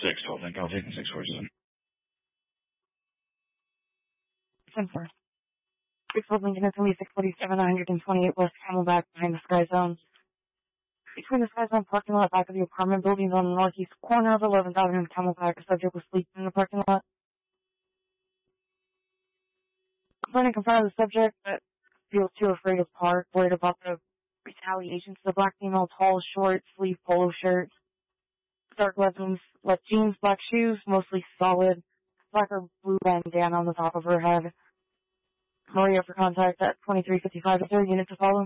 612, I'll take the 647. 10-4. 612 Lincoln is only 647, 128 West Camelback behind the Sky Zone. Between the Sky Zone parking lot back of the apartment buildings on the northeast corner of 11th Avenue and Camelback, a subject was sleeping in the parking lot. Complainant confronted the subject, but feels too afraid to park, worried about the retaliation to the black female, tall, short, sleeve polo shirt, dark leggings, left jeans, black shoes, mostly solid, black or blue bandana on the top of her head. Maria for contact at 2355. Is there a unit to follow?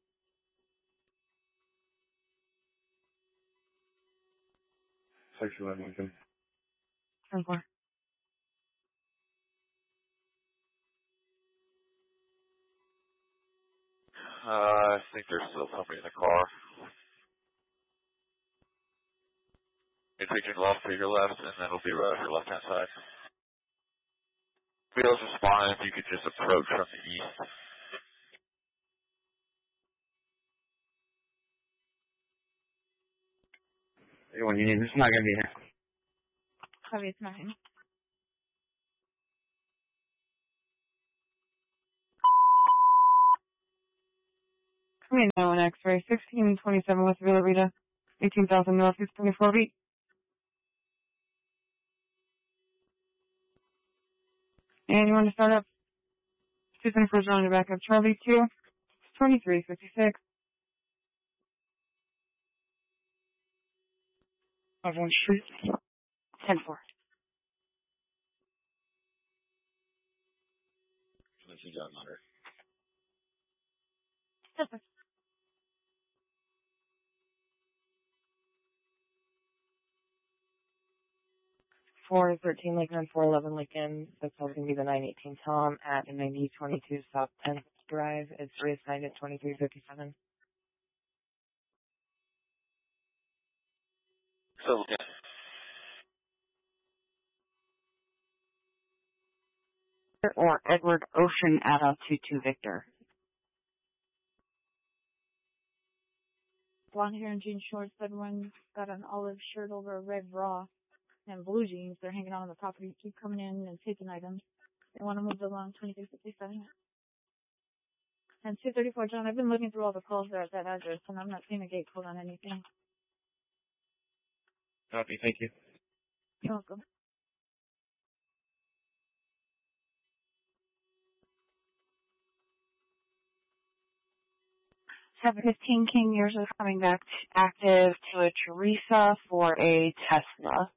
Sexual Lincoln. 10-4. I think there's still somebody in the car. You're taking left to your left, and then it'll be right on your left-hand side. Feels is fine if you could just approach from the east. Anyone you need, this is not going to be here. Copy, it's 9. Come in now on X-ray, 1627 West Villa Rita, 18,000 Northeast 24 feet. And you want to start up? 221st on your back up. Charlie 2, 2356. 51 Street. 10-4. This is John Hunter. Perfect. 413 Lincoln and 411 Lincoln. That's going to be the 918 Tom at 9022 South 10th Drive. It's reassigned at 2357. So, yeah. Or Edward Ocean at 22 Victor. Blonde hair and jean shorts. Everyone's got an olive shirt over a red bra and blue jeans. They're hanging out on the property. Keep coming in and taking items. They want to move along 2357. And 234, John, I've been looking through all the calls there at that address, and I'm not seeing a gate code on anything. Copy, thank you. You're welcome. Seven 15 King years is coming back active to a Teresa for a Tesla.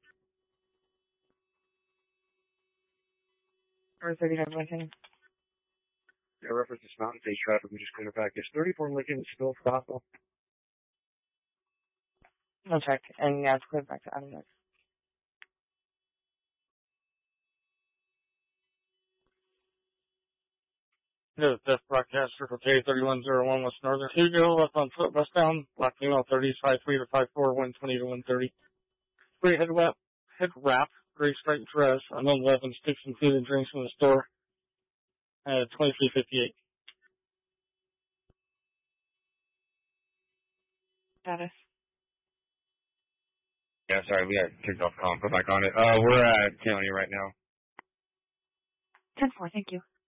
Or 39 Lincoln. Yeah, reference this Mountain State traffic, we just cleared back. It's 34 Lincoln, still possible. I'll check. And yeah, it's cleared back to Adams. This is Death Broadcast, Circle K, 3101 West Northern Hugo, left on foot, westbound, black female, 30s, 5'3" to 5'4", 120 to 130. Gray head wrap, gray striped dress, unknown weapons, sticks and food and drinks from the store, at 2358. Status. Yeah, sorry, we got kicked off calm. Put back on it. We're at County right now. 10-4, thank you.